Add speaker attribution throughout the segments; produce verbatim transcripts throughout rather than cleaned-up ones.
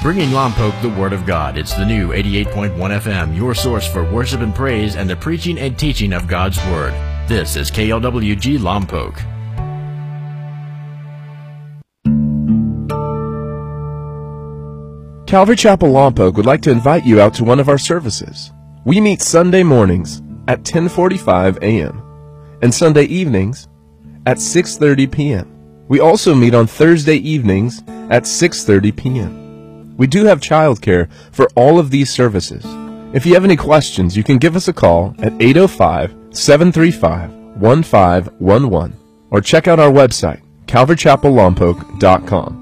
Speaker 1: Bringing Lompoc the Word of God. It's the new eighty-eight point one F M, your source for worship and praise and the preaching and teaching of God's Word. This is K L W G Lompoc.
Speaker 2: Calvary Chapel Lompoc would like to invite you out to one of our services. We meet Sunday mornings at ten forty-five a m and Sunday evenings at six thirty p m We also meet on Thursday evenings at six thirty p m We do have childcare for all of these services. If you have any questions, you can give us a call at eight oh five, seven three five, one five one one or check out our website, calvary chapel lompoc dot com.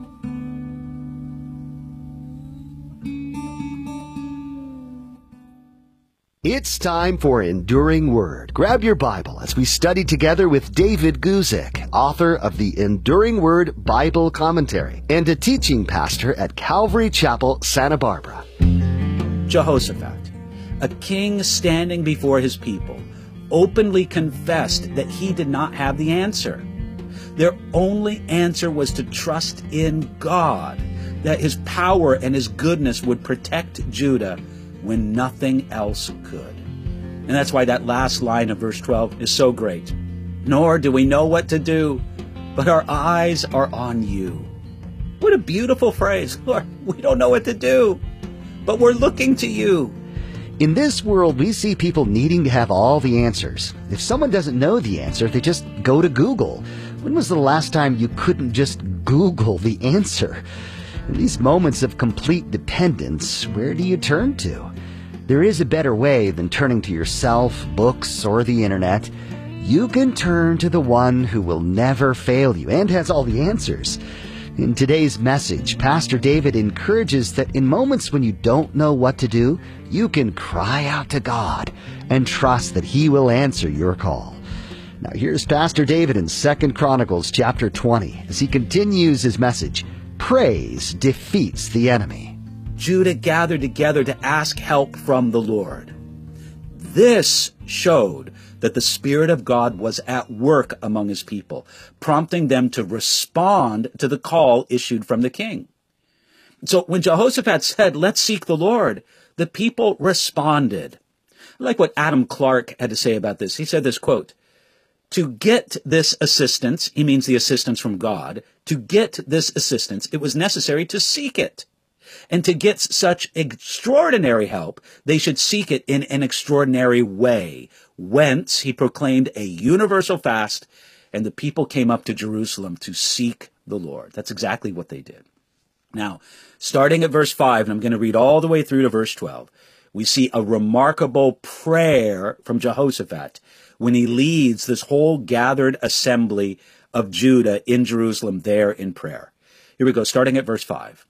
Speaker 3: It's time for Enduring Word. Grab your Bible as we study together with David Guzik, author of the Enduring Word Bible Commentary and a teaching pastor at Calvary Chapel, Santa Barbara.
Speaker 4: Jehoshaphat, a king standing before his people, openly confessed that he did not have the answer. Their only answer was to trust in God, that his power and his goodness would protect Judah when nothing else could. And that's why that last line of verse twelve is so great. Nor do we know what to do, but our eyes are on you. What a beautiful phrase. Lord, we don't know what to do, but we're looking to you.
Speaker 3: In this world, we see people needing to have all the answers. If someone doesn't know the answer, they just go to Google. When was the last time you couldn't just Google the answer? In these moments of complete dependence, where do you turn to? There is a better way than turning to yourself, books, or the internet. You can turn to the one who will never fail you and has all the answers. In today's message, Pastor David encourages that in moments when you don't know what to do, you can cry out to God and trust that He will answer your call. Now here's Pastor David in Second Chronicles chapter twenty as he continues his message. Praise defeats the enemy.
Speaker 4: Judah gathered together to ask help from the Lord. This showed that the Spirit of God was at work among his people, prompting them to respond to the call issued from the king. So when Jehoshaphat said, "Let's seek the Lord," the people responded. I like what Adam Clark had to say about this. He said this, quote, "To get this assistance," he means the assistance from God, "to get this assistance, it was necessary to seek it. And to get such extraordinary help, they should seek it in an extraordinary way. Whence he proclaimed a universal fast, and the people came up to Jerusalem to seek the Lord." That's exactly what they did. Now, starting at verse five, and I'm going to read all the way through to verse twelve, we see a remarkable prayer from Jehoshaphat when he leads this whole gathered assembly of Judah in Jerusalem there in prayer. Here we go, starting at verse five.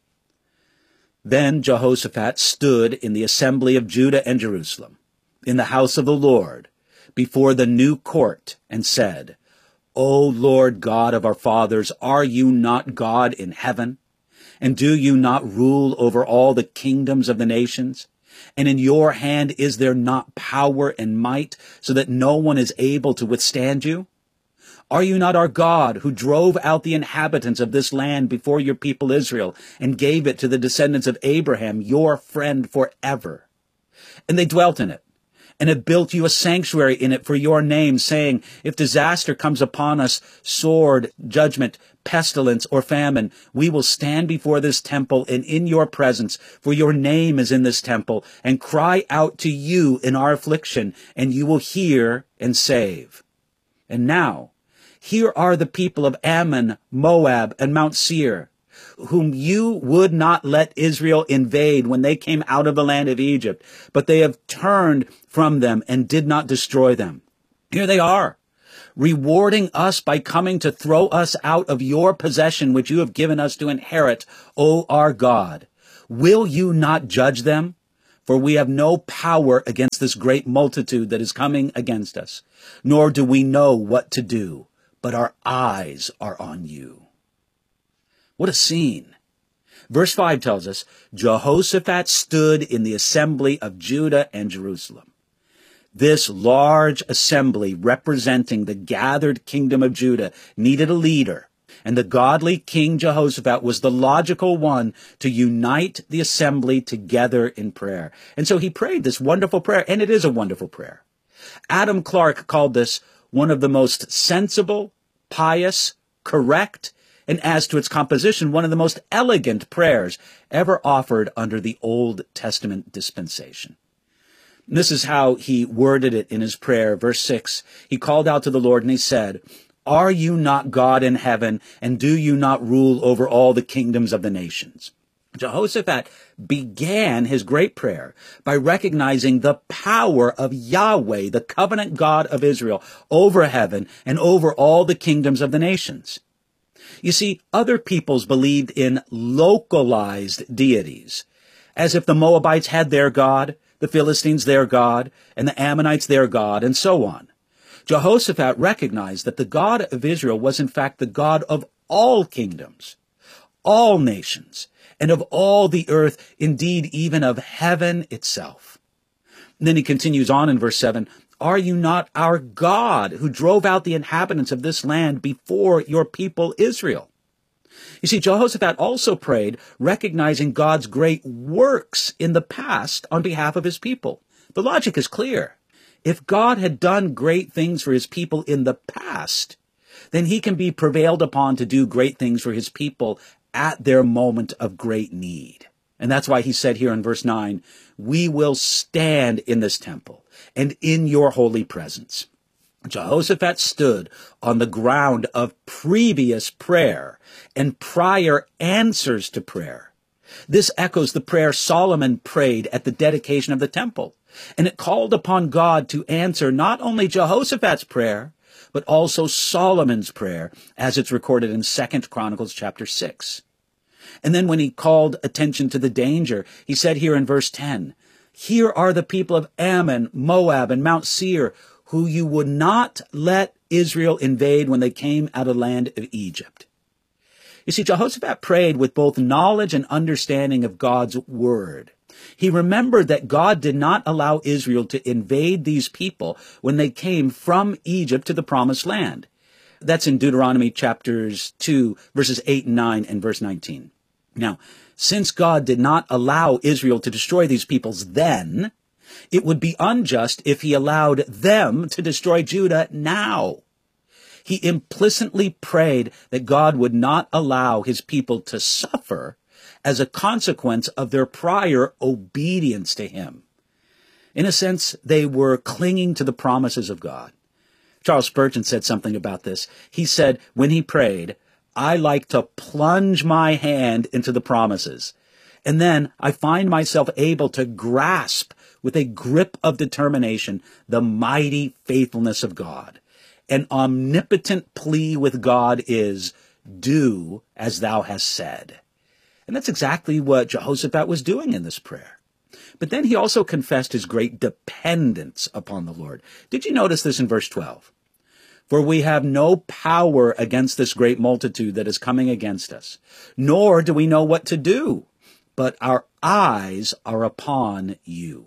Speaker 4: Then Jehoshaphat stood in the assembly of Judah and Jerusalem, in the house of the Lord, before the new court, and said, "O Lord God of our fathers, are you not God in heaven? And do you not rule over all the kingdoms of the nations? And in your hand is there not power and might, so that no one is able to withstand you? Are you not our God, who drove out the inhabitants of this land before your people Israel, and gave it to the descendants of Abraham, your friend forever? And they dwelt in it, and have built you a sanctuary in it for your name, saying, if disaster comes upon us, sword, judgment, pestilence, or famine, we will stand before this temple and in your presence, for your name is in this temple, and cry out to you in our affliction, and you will hear and save. And now, here are the people of Ammon, Moab, and Mount Seir, whom you would not let Israel invade when they came out of the land of Egypt, but they have turned from them and did not destroy them. Here they are, rewarding us by coming to throw us out of your possession, which you have given us to inherit, O our God. Will you not judge them? For we have no power against this great multitude that is coming against us, nor do we know what to do, but our eyes are on you." What a scene. Verse five tells us, Jehoshaphat stood in the assembly of Judah and Jerusalem. This large assembly representing the gathered kingdom of Judah needed a leader. And the godly King Jehoshaphat was the logical one to unite the assembly together in prayer. And so he prayed this wonderful prayer, and it is a wonderful prayer. Adam Clarke called this one of the most sensible, pious, correct, and as to its composition, one of the most elegant prayers ever offered under the Old Testament dispensation. And this is how he worded it in his prayer. Verse six, he called out to the Lord and he said, "Are you not God in heaven, and do you not rule over all the kingdoms of the nations?" Jehoshaphat began his great prayer by recognizing the power of Yahweh, the covenant God of Israel, over heaven and over all the kingdoms of the nations. You see, other peoples believed in localized deities, as if the Moabites had their God, the Philistines their God, and the Ammonites their God, and so on. Jehoshaphat recognized that the God of Israel was in fact the God of all kingdoms, all nations, and of all the earth, indeed even of heaven itself. And then he continues on in verse seven, "Are you not our God who drove out the inhabitants of this land before your people Israel?" You see, Jehoshaphat also prayed, recognizing God's great works in the past on behalf of his people. The logic is clear. If God had done great things for his people in the past, then he can be prevailed upon to do great things for his people at their moment of great need. And that's why he said here in verse nine, "We will stand in this temple and in your holy presence." Jehoshaphat stood on the ground of previous prayer and prior answers to prayer. This echoes the prayer Solomon prayed at the dedication of the temple, and it called upon God to answer not only Jehoshaphat's prayer, but also Solomon's prayer, as it's recorded in Second Chronicles chapter six. And then when he called attention to the danger, he said here in verse ten, "Here are the people of Ammon, Moab, and Mount Seir, who you would not let Israel invade when they came out of the land of Egypt." You see, Jehoshaphat prayed with both knowledge and understanding of God's word. He remembered that God did not allow Israel to invade these people when they came from Egypt to the promised land. That's in Deuteronomy chapters two, verses eight and nine, and verse nineteen. Now, since God did not allow Israel to destroy these peoples then, it would be unjust if he allowed them to destroy Judah now. He implicitly prayed that God would not allow his people to suffer as a consequence of their prior obedience to him. In a sense, they were clinging to the promises of God. Charles Spurgeon said something about this. He said, when he prayed, "I like to plunge my hand into the promises, and then I find myself able to grasp with a grip of determination the mighty faithfulness of God. An omnipotent plea with God is, 'Do as thou hast said.'" And that's exactly what Jehoshaphat was doing in this prayer. But then he also confessed his great dependence upon the Lord. Did you notice this in verse twelve? "For we have no power against this great multitude that is coming against us, nor do we know what to do, but our eyes are upon you."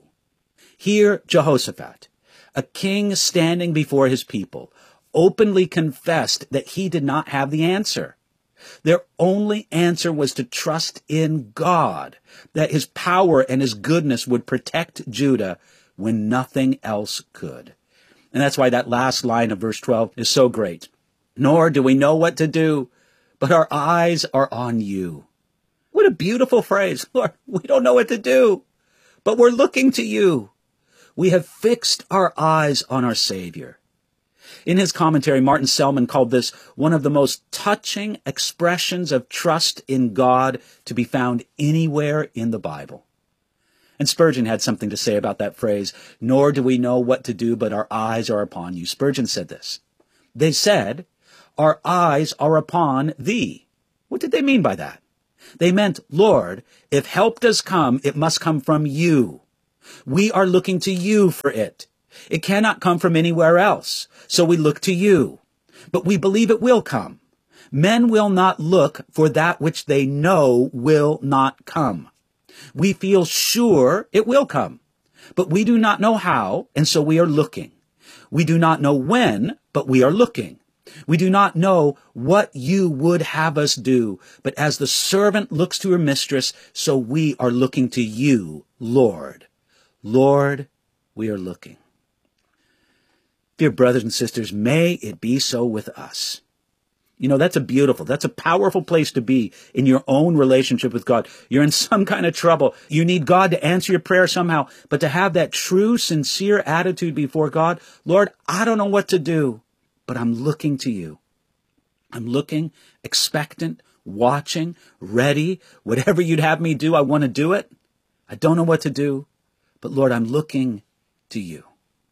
Speaker 4: Here, Jehoshaphat, a king standing before his people, openly confessed that he did not have the answer. Their only answer was to trust in God, that his power and his goodness would protect Judah when nothing else could. And that's why that last line of verse twelve is so great. "Nor do we know what to do, but our eyes are on you." What a beautiful phrase. Lord, we don't know what to do, but we're looking to you. We have fixed our eyes on our Savior. In his commentary, Martin Selman called this one of the most touching expressions of trust in God to be found anywhere in the Bible. And Spurgeon had something to say about that phrase, "Nor do we know what to do, but our eyes are upon you." Spurgeon said this. They said, "Our eyes are upon thee." What did they mean by that? They meant, "Lord, if help does come, it must come from you. We are looking to you for it. It cannot come from anywhere else, so we look to you. But we believe it will come. Men will not look for that which they know will not come. We feel sure it will come, but we do not know how, and so we are looking. We do not know when, but we are looking. We do not know what you would have us do, but as the servant looks to her mistress, so we are looking to you, Lord. Lord, we are looking. Dear brothers and sisters, may it be so with us. You know, that's a beautiful, that's a powerful place to be in your own relationship with God. You're in some kind of trouble. You need God to answer your prayer somehow, but to have that true, sincere attitude before God, Lord, I don't know what to do, but I'm looking to you. I'm looking, expectant, watching, ready. Whatever you'd have me do, I want to do it. I don't know what to do, but Lord, I'm looking to you.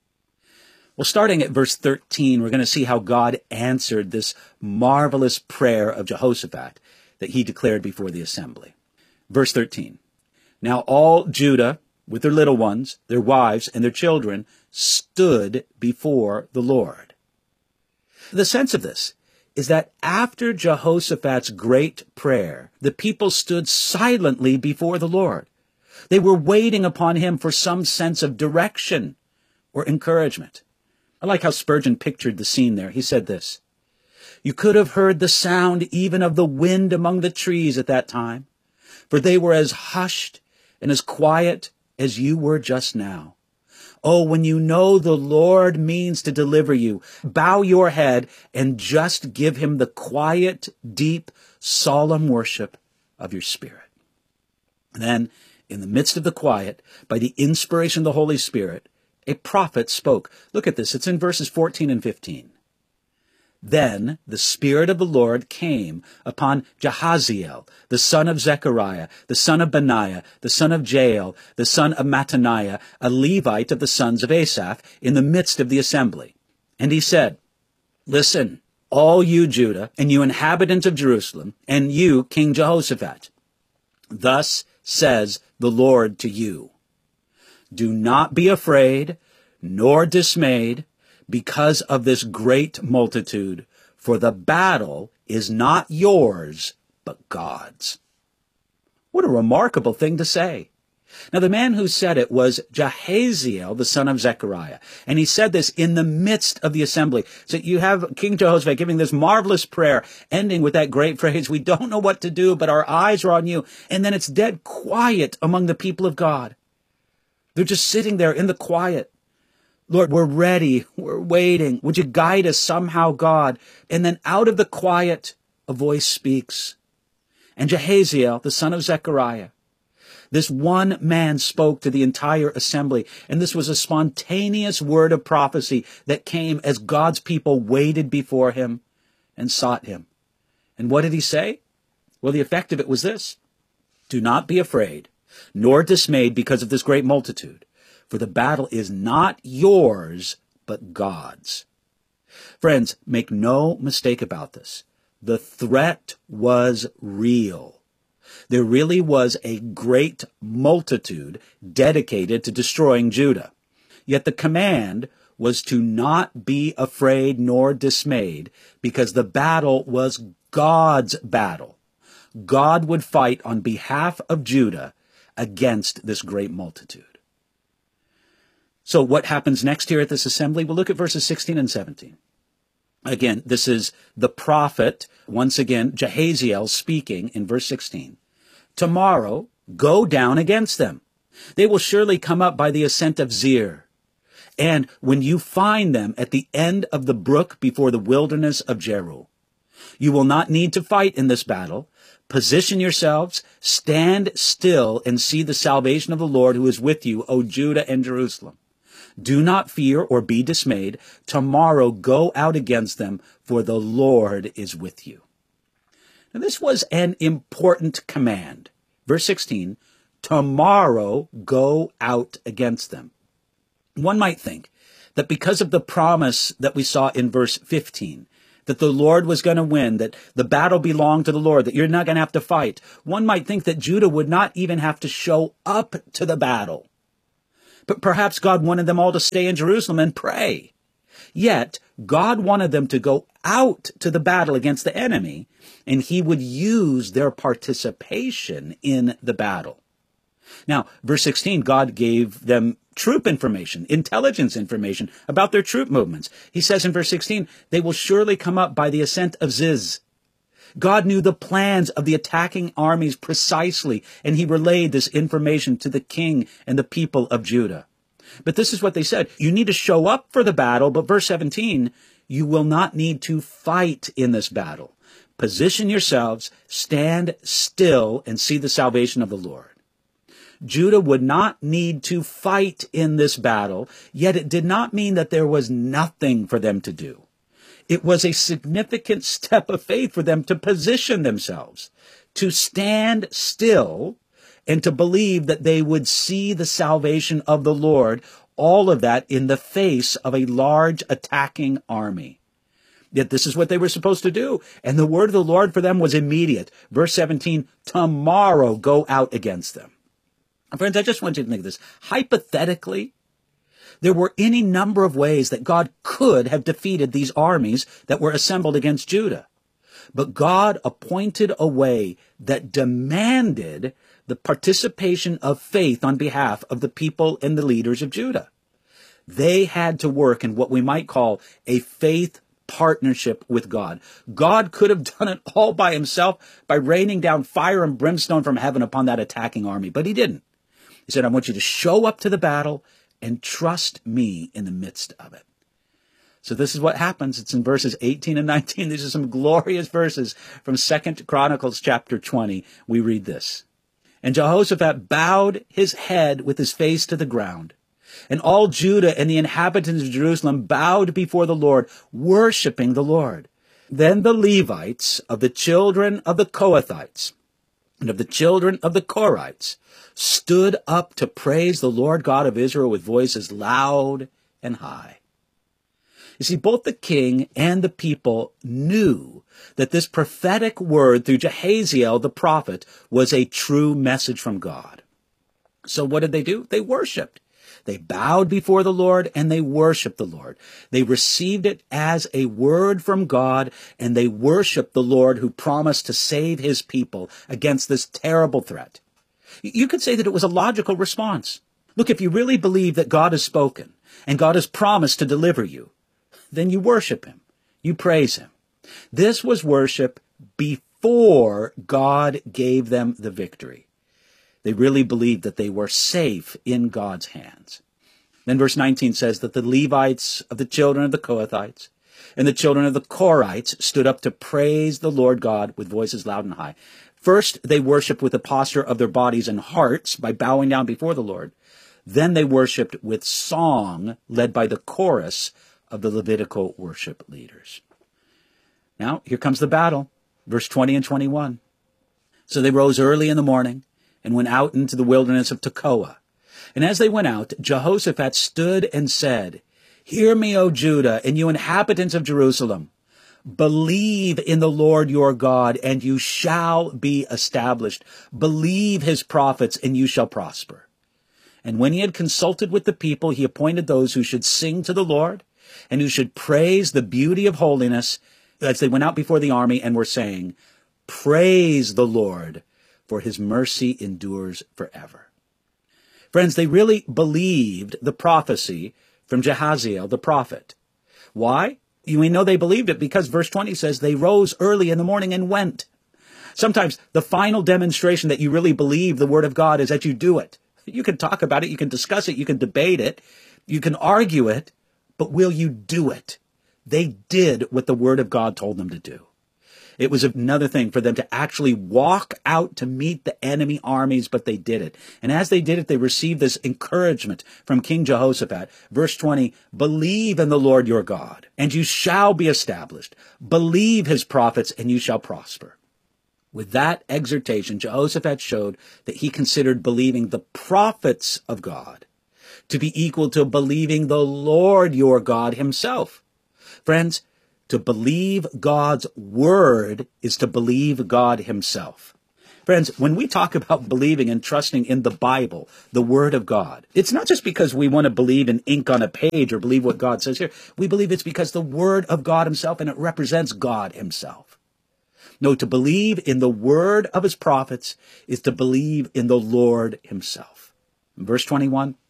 Speaker 4: Well, starting at verse thirteen, we're going to see how God answered this marvelous prayer of Jehoshaphat that he declared before the assembly. Verse thirteen, now all Judah, with their little ones, their wives, and their children, stood before the Lord. The sense of this is that after Jehoshaphat's great prayer, the people stood silently before the Lord. They were waiting upon him for some sense of direction or encouragement. I like how Spurgeon pictured the scene there. He said this, you could have heard the sound even of the wind among the trees at that time, for they were as hushed and as quiet as you were just now. Oh, when you know the Lord means to deliver you, bow your head and just give him the quiet, deep, solemn worship of your spirit. And then, in the midst of the quiet, by the inspiration of the Holy Spirit, a prophet spoke. Look at this. It's in verses fourteen and fifteen. Then the Spirit of the Lord came upon Jahaziel, the son of Zechariah, the son of Benaiah, the son of Jael, the son of Mattaniah, a Levite of the sons of Asaph, in the midst of the assembly. And he said, listen, all you Judah, and you inhabitants of Jerusalem, and you, King Jehoshaphat. Thus says the Lord to you, do not be afraid, nor dismayed, because of this great multitude, for the battle is not yours, but God's. What a remarkable thing to say. Now, the man who said it was Jahaziel, the son of Zechariah, and he said this in the midst of the assembly. So you have King Jehoshaphat giving this marvelous prayer, ending with that great phrase, we don't know what to do, but our eyes are on you. And then it's dead quiet among the people of God. They're just sitting there in the quiet. Lord, we're ready. We're waiting. Would you guide us somehow, God? And then out of the quiet, a voice speaks. And Jahaziel, the son of Zechariah, this one man spoke to the entire assembly. And this was a spontaneous word of prophecy that came as God's people waited before him and sought him. And what did he say? Well, the effect of it was this. Do not be afraid, nor dismayed because of this great multitude. For the battle is not yours, but God's. Friends, make no mistake about this. The threat was real. There really was a great multitude dedicated to destroying Judah. Yet the command was to not be afraid nor dismayed, because the battle was God's battle. God would fight on behalf of Judah against this great multitude. So what happens next here at this assembly? We'll look at verses sixteen and seventeen. Again, this is the prophet, once again, Jahaziel speaking in verse sixteen. Tomorrow, go down against them. They will surely come up by the ascent of Zir. And when you find them at the end of the brook before the wilderness of Jeru, you will not need to fight in this battle. Position yourselves, stand still, and see the salvation of the Lord who is with you, O Judah and Jerusalem. Do not fear or be dismayed. Tomorrow go out against them, for the Lord is with you. Now this was an important command. Verse sixteen, tomorrow go out against them. One might think that because of the promise that we saw in verse fifteen, that the Lord was going to win, that the battle belonged to the Lord, that you're not going to have to fight, one might think that Judah would not even have to show up to the battle. But perhaps God wanted them all to stay in Jerusalem and pray. Yet, God wanted them to go out to the battle against the enemy, and he would use their participation in the battle. Now, verse sixteen, God gave them troop information, intelligence information about their troop movements. He says in verse sixteen, they will surely come up by the ascent of Ziz. God knew the plans of the attacking armies precisely, and he relayed this information to the king and the people of Judah. But this is what they said. You need to show up for the battle, but verse seventeen, you will not need to fight in this battle. Position yourselves, stand still, and see the salvation of the Lord. Judah would not need to fight in this battle, yet it did not mean that there was nothing for them to do. It was a significant step of faith for them to position themselves, to stand still, and to believe that they would see the salvation of the Lord, all of that in the face of a large attacking army. Yet this is what they were supposed to do, and the word of the Lord for them was immediate. Verse seventeen, tomorrow go out against them. Friends, I just want you to think of this. Hypothetically, there were any number of ways that God could have defeated these armies that were assembled against Judah. But God appointed a way that demanded the participation of faith on behalf of the people and the leaders of Judah. They had to work in what we might call a faith partnership with God. God could have done it all by himself by raining down fire and brimstone from heaven upon that attacking army, but he didn't. He said, I want you to show up to the battle and trust me in the midst of it. So this is what happens. It's in verses eighteen and nineteen. These are some glorious verses from Second Chronicles chapter twenty. We read this. And Jehoshaphat bowed his head with his face to the ground. And all Judah and the inhabitants of Jerusalem bowed before the Lord, worshiping the Lord. Then the Levites of the children of the Kohathites and of the children of the Korites stood up to praise the Lord God of Israel with voices loud and high. You see, both the king and the people knew that this prophetic word through Jehaziel the prophet was a true message from God. So what did they do? They worshiped. They bowed before the Lord and they worshiped the Lord. They received it as a word from God, and they worshiped the Lord who promised to save his people against this terrible threat. You could say that it was a logical response. Look, if you really believe that God has spoken and God has promised to deliver you, then you worship him. You praise him. This was worship before God gave them the victory. They really believed that they were safe in God's hands. Then verse nineteen says that the Levites of the children of the Kohathites and the children of the Korites stood up to praise the Lord God with voices loud and high. First, they worshiped with the posture of their bodies and hearts by bowing down before the Lord. Then they worshiped with song led by the chorus of the Levitical worship leaders. Now, here comes the battle. Verse twenty and twenty-one. So they rose early in the morning and went out into the wilderness of Tekoa. And as they went out, Jehoshaphat stood and said, Hear me, O Judah, and you inhabitants of Jerusalem. Believe in the Lord your God, and you shall be established. Believe his prophets, and you shall prosper. And when he had consulted with the people, he appointed those who should sing to the Lord, and who should praise the beauty of holiness, as they went out before the army and were saying, Praise the Lord, for his mercy endures forever. Friends, they really believed the prophecy from Jehaziel the prophet. Why? You may know they believed it because verse twenty says they rose early in the morning and went. Sometimes the final demonstration that you really believe the word of God is that you do it. You can talk about it, you can discuss it, you can debate it, you can argue it, but will you do it? They did what the word of God told them to do. It was another thing for them to actually walk out to meet the enemy armies, but they did it. And as they did it, they received this encouragement from King Jehoshaphat. Verse twenty, Believe in the Lord your God, and you shall be established. Believe his prophets, and you shall prosper. With that exhortation, Jehoshaphat showed that he considered believing the prophets of God to be equal to believing the Lord your God himself. Friends, to believe God's word is to believe God himself. Friends, when we talk about believing and trusting in the Bible, the word of God, it's not just because we want to believe in ink on a page or believe what God says here. We believe it's because the word of God himself, and it represents God himself. No, to believe in the word of his prophets is to believe in the Lord himself. In verse twenty-one,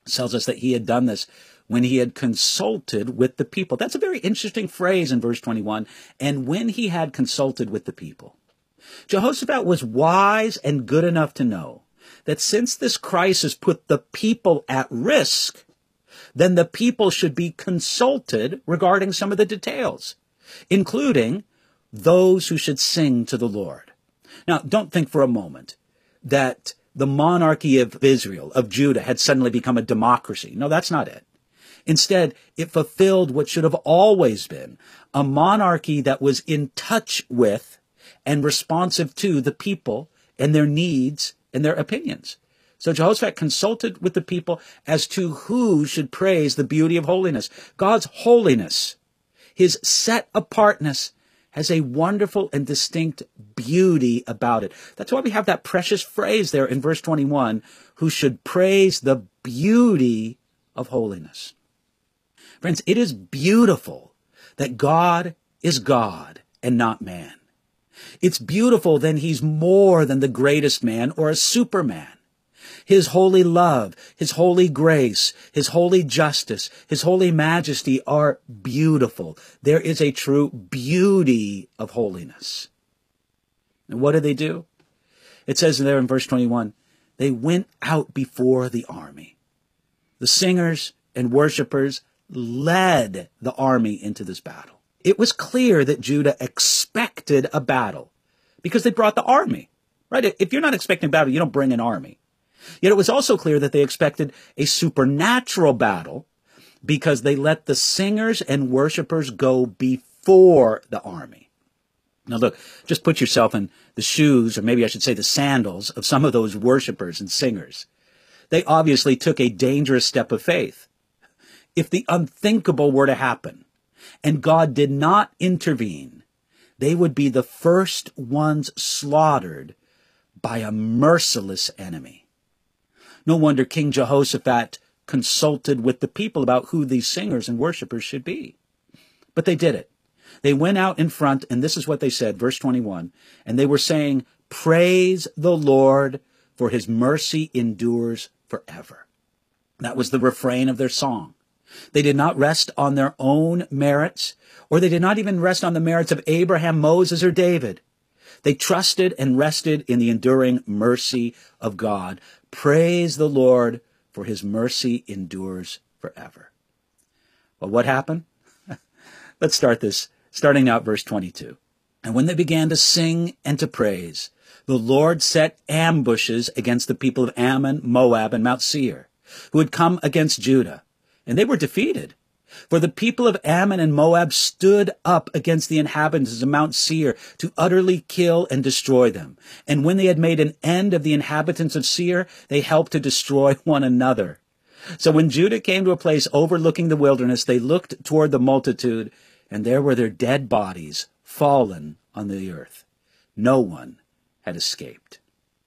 Speaker 4: tells us that he had done this when he had consulted with the people. That's a very interesting phrase in verse twenty-one. And when he had consulted with the people. Jehoshaphat was wise and good enough to know that since this crisis put the people at risk, then the people should be consulted regarding some of the details, including those who should sing to the Lord. Now, don't think for a moment that the monarchy of Israel, of Judah, had suddenly become a democracy. No, that's not it. Instead, it fulfilled what should have always been a monarchy that was in touch with and responsive to the people and their needs and their opinions. So Jehoshaphat consulted with the people as to who should praise the beauty of holiness. God's holiness, his set apartness, has a wonderful and distinct beauty about it. That's why we have that precious phrase there in verse twenty-one, who should praise the beauty of holiness. Friends, it is beautiful that God is God and not man. It's beautiful that he's more than the greatest man or a superman. His holy love, his holy grace, his holy justice, his holy majesty are beautiful. There is a true beauty of holiness. And what did they do? It says there in verse twenty-one, they went out before the army. The singers and worshipers led the army into this battle. It was clear that Judah expected a battle because they brought the army, right? If you're not expecting a battle, you don't bring an army. Yet it was also clear that they expected a supernatural battle because they let the singers and worshipers go before the army. Now look, just put yourself in the shoes, or maybe I should say the sandals, of some of those worshipers and singers. They obviously took a dangerous step of faith. If the unthinkable were to happen and God did not intervene, they would be the first ones slaughtered by a merciless enemy. No wonder King Jehoshaphat consulted with the people about who these singers and worshipers should be. But they did it. They went out in front, and this is what they said, verse twenty-one, and they were saying, "Praise the Lord, for his mercy endures forever." That was the refrain of their song. They did not rest on their own merits, or they did not even rest on the merits of Abraham, Moses, or David. They trusted and rested in the enduring mercy of God. Praise the Lord, for his mercy endures forever. Well, what happened? Let's start this, starting out verse twenty-two. And when they began to sing and to praise, the Lord set ambushes against the people of Ammon, Moab, and Mount Seir, who had come against Judah, and they were defeated. For the people of Ammon and Moab stood up against the inhabitants of Mount Seir to utterly kill and destroy them. And when they had made an end of the inhabitants of Seir, they helped to destroy one another. So when Judah came to a place overlooking the wilderness, they looked toward the multitude, and there were their dead bodies fallen on the earth. No one had escaped.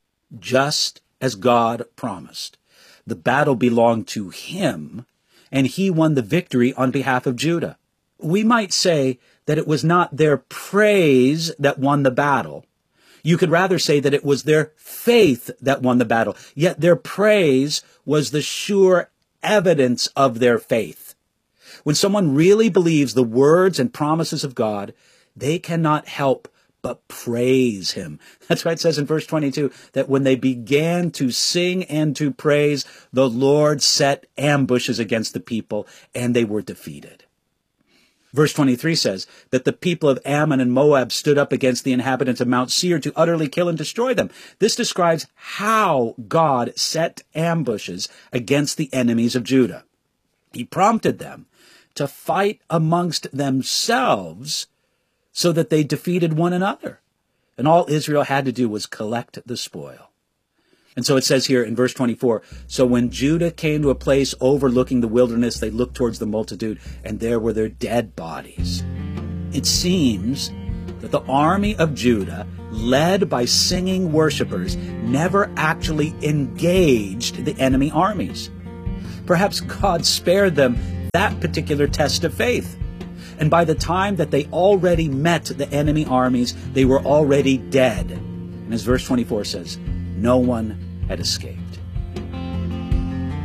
Speaker 4: Just as God promised, the battle belonged to him, and he won the victory on behalf of Judah. We might say that it was not their praise that won the battle. You could rather say that it was their faith that won the battle. Yet their praise was the sure evidence of their faith. When someone really believes the words and promises of God, they cannot help but praise him. That's why it says in verse twenty-two that when they began to sing and to praise, the Lord set ambushes against the people, and they were defeated. Verse twenty-three says that the people of Ammon and Moab stood up against the inhabitants of Mount Seir to utterly kill and destroy them. This describes how God set ambushes against the enemies of Judah. He prompted them to fight amongst themselves so that they defeated one another. And all Israel had to do was collect the spoil. And so it says here in verse twenty-four, so when Judah came to a place overlooking the wilderness, they looked towards the multitude, and there were their dead bodies. It seems that the army of Judah, led by singing worshipers, never actually engaged the enemy armies. Perhaps God spared them that particular test of faith. And by the time that they already met the enemy armies, they were already dead. And as verse twenty-four says, no one had escaped.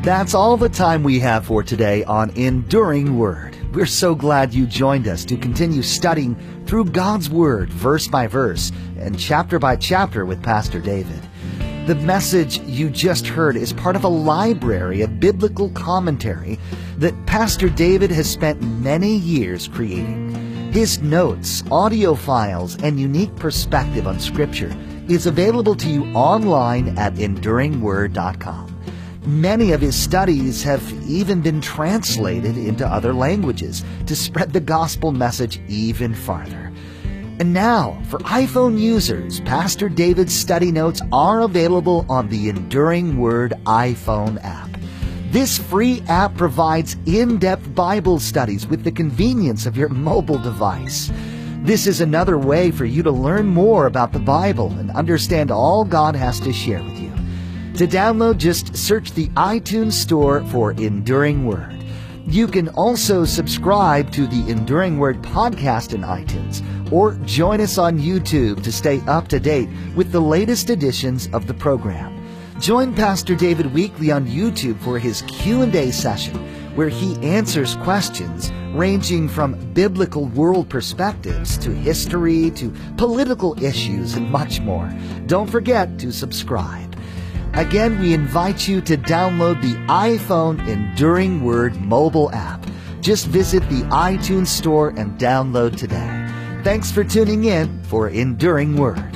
Speaker 3: That's all the time we have for today on Enduring Word. We're so glad you joined us to continue studying through God's Word, verse by verse and chapter by chapter with Pastor David. The message you just heard is part of a library of biblical commentary that Pastor David has spent many years creating. His notes, audio files, and unique perspective on Scripture is available to you online at enduring word dot com. Many of his studies have even been translated into other languages to spread the gospel message even farther. And now, for iPhone users, Pastor David's study notes are available on the Enduring Word iPhone app. This free app provides in-depth Bible studies with the convenience of your mobile device. This is another way for you to learn more about the Bible and understand all God has to share with you. To download, just search the iTunes Store for Enduring Word. You can also subscribe to the Enduring Word podcast in iTunes, or join us on YouTube to stay up to date with the latest editions of the program. Join Pastor David weekly on YouTube for his Q and A session, where he answers questions ranging from biblical world perspectives to history to political issues and much more. Don't forget to subscribe. Again, we invite you to download the iPhone Enduring Word mobile app. Just visit the iTunes Store and download today. Thanks for tuning in for Enduring Word.